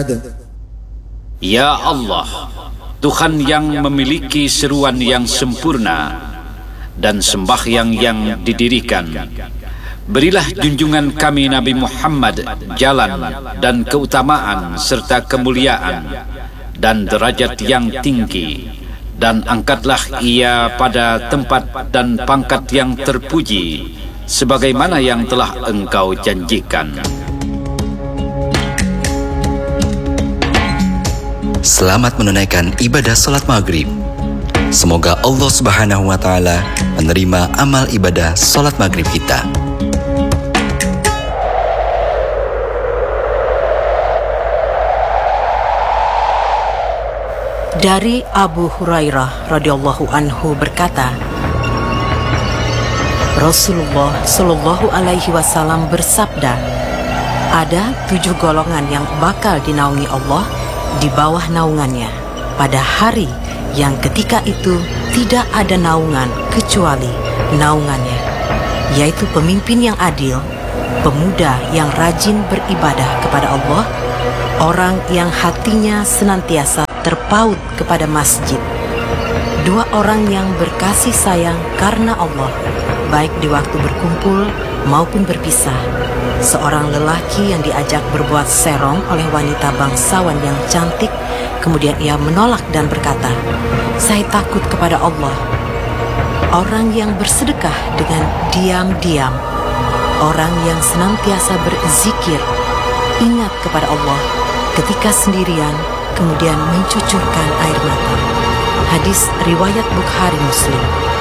Ya Allah, Tuhan yang memiliki seruan yang sempurna dan sembahyang yang didirikan, berilah junjungan kami Nabi Muhammad jalan dan keutamaan serta kemuliaan dan derajat yang tinggi, dan angkatlah ia pada tempat dan pangkat yang terpuji sebagaimana yang telah Engkau janjikan. Selamat menunaikan ibadah salat maghrib. Semoga Allah Subhanahu wa Ta'ala menerima amal ibadah salat maghrib kita. Dari Abu Hurairah radhiyallahu anhu berkata, Rasulullah Shallallahu alaihi wasallam bersabda, ada 7 golongan yang bakal dinaungi Allah di bawah naungannya pada hari yang ketika itu tidak ada naungan kecuali naungannya, yaitu pemimpin yang adil, pemuda yang rajin beribadah kepada Allah, orang yang hatinya senantiasa terpaut kepada masjid, 2 orang yang berkasih sayang karena Allah, baik di waktu berkumpul maupun berpisah, seorang lelaki yang diajak berbuat serong oleh wanita bangsawan yang cantik, kemudian ia menolak dan berkata, saya takut kepada Allah. Orang yang bersedekah dengan diam-diam, orang yang senantiasa berzikir, ingat kepada Allah ketika sendirian, kemudian mencucurkan air mata. Hadis riwayat Bukhari Muslim.